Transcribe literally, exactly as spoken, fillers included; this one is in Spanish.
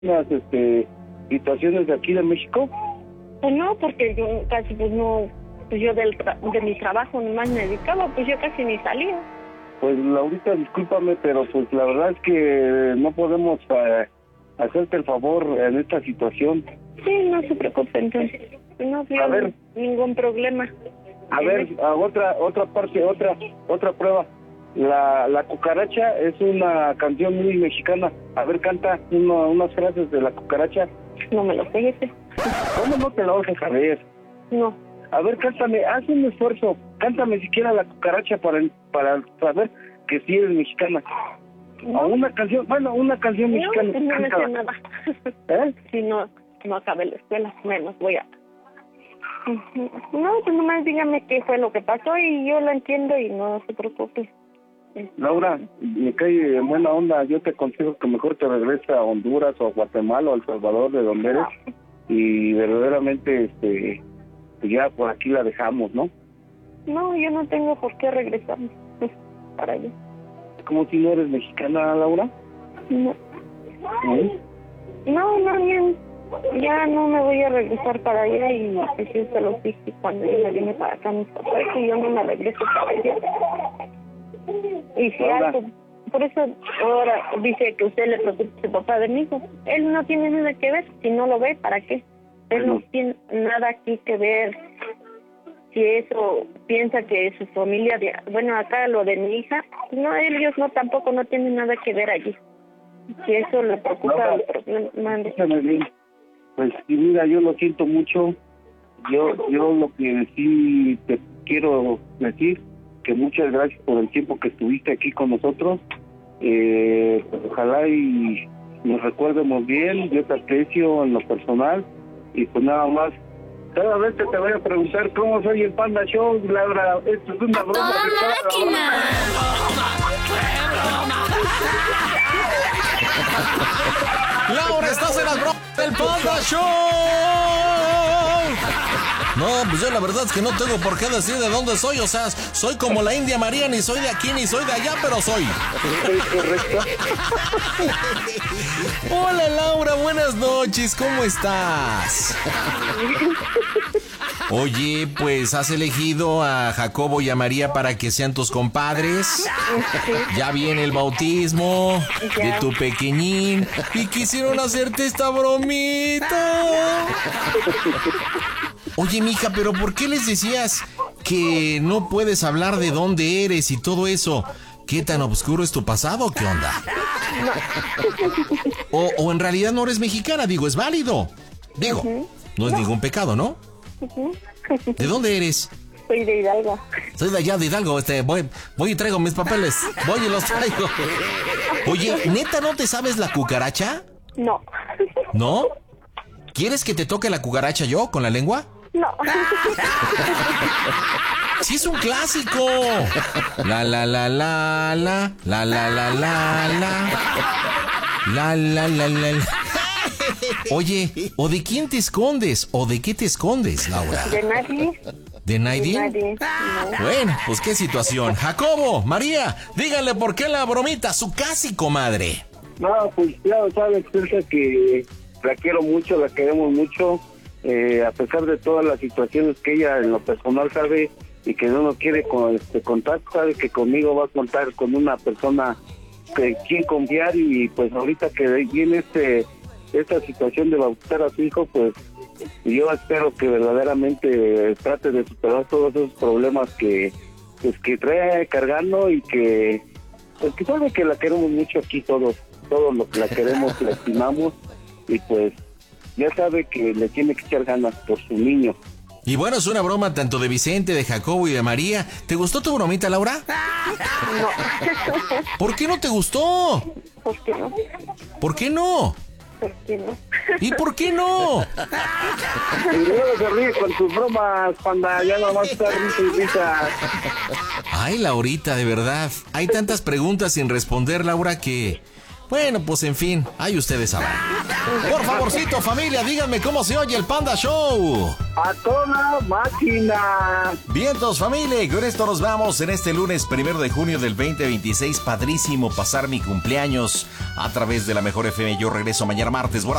unas este, situaciones de aquí de México? Pues no, porque yo casi pues no, pues yo del tra de mi trabajo nomás me dedicaba, pues yo casi ni salía. Pues Laurita, discúlpame, pero pues la verdad es que no podemos eh, hacerte el favor en esta situación. Sí, no se preocupe, entonces. No veo ver, ningún problema. A ver, a otra otra parte, otra otra prueba. La, la cucaracha es una canción muy mexicana. A ver, canta uno, unas frases de la cucaracha. No me lo sé ese. ¿Cómo no te lo vas a saber? No. A ver, cántame, haz un esfuerzo. Cántame siquiera la cucaracha para, para saber que sí eres mexicana. No. O una canción, bueno, una canción mexicana. No, no me sé nada. ¿Eh? Si no, no acabé la escuela, menos voy a... No, pues nomás dígame qué fue lo que pasó y yo lo entiendo y no se preocupe. Laura, me cae en buena onda. Yo te aconsejo que mejor te regreses a Honduras o a Guatemala o a El Salvador, de donde eres, y verdaderamente este ya por aquí la dejamos, ¿no? No, yo no tengo por qué regresar para allá. ¿Cómo si no eres mexicana, Laura? No. ¿Eh? No, no, ya, ya no me voy a regresar para allá y pues yo se lo dije cuando yo me vine para acá mis papás que yo no me regreso para allá. Y si algo, por eso ahora dice que usted le preocupa a su papá de mi hijo. Él no tiene nada que ver, si no lo ve, ¿para qué? Él no tiene nada aquí que ver. Si eso piensa que su familia, de, bueno, acá lo de mi hija, no, ellos no tampoco no tienen nada que ver allí. Si eso le preocupa, no, no, bien. Pues y mira, yo lo siento mucho. Yo, yo lo que sí te quiero decir, que muchas gracias por el tiempo que estuviste aquí con nosotros. Eh, pues ojalá y nos recuerdemos bien. Yo te aprecio en lo personal y pues nada más. Cada vez que te voy a preguntar cómo soy el Panda Show, Laura, esto es una broma. De máquina! Laura, estás en las bromas del Panda Show. No, pues yo la verdad es que no tengo por qué decir de dónde soy, o sea, soy como la India María, ni soy de aquí ni soy de allá, pero soy. Correcto. Hola Laura, buenas noches, ¿cómo estás? Oye, pues has elegido a Jacobo y a María para que sean tus compadres. Ya viene el bautismo de tu pequeñín y quisieron hacerte esta bromita. Oye, mija, pero ¿por qué les decías que no puedes hablar de dónde eres y todo eso? ¿Qué tan oscuro es tu pasado o qué onda? O, o en realidad no eres mexicana, digo, es válido. Digo, no es ningún pecado, ¿no? ¿De dónde eres? Soy de Hidalgo. Soy de allá, de Hidalgo, este, voy, voy y traigo mis papeles, voy y los traigo. Oye, ¿neta no te sabes la cucaracha? No. ¿No? ¿Quieres que te toque la cucaracha yo, con la lengua? No. ¡Sí es un clásico! La la la la la la la la la la la la la la. Oye, ¿o de quién te escondes? ¿O de qué te escondes, Laura? De nadie. ¿De nadie? De nadie. No. Bueno, pues qué situación. Jacobo, María, díganle por qué la bromita, su casi comadre. No, pues claro, sabes, piensa que la quiero mucho, la queremos mucho, eh, a pesar de todas las situaciones que ella en lo personal sabe y que no nos quiere con, este, contar, sabe que conmigo va a contar con una persona que quien confiar y pues ahorita que viene este esta situación de bautizar a su hijo, pues yo espero que verdaderamente trate de superar todos esos problemas que pues que trae cargando y que pues que sabe que la queremos mucho aquí todos, todos los que la queremos, la estimamos y pues ya sabe que le tiene que echar ganas por su niño. Y bueno, es una broma tanto de Vicente, de Jacobo y de María. ¿Te gustó tu bromita, Laura? No. ¿Por qué no te gustó? ¿Por qué no? ¿Por qué no? ¿Por qué no? ¿Y por qué no? Y luego se ríe con tus bromas, Panda, ya no más está risa y risa. Ay, Laurita, de verdad. Hay tantas preguntas sin responder, Laura, que Bueno, pues en fin, ahí ustedes sabrán. Por favorcito, familia, díganme cómo se oye el Panda Show. A toda máquina. Vientos, familia, y con esto nos vamos en este lunes primero de junio del veinte veintiséis. Padrísimo pasar mi cumpleaños a través de la Mejor F M. Yo regreso mañana martes.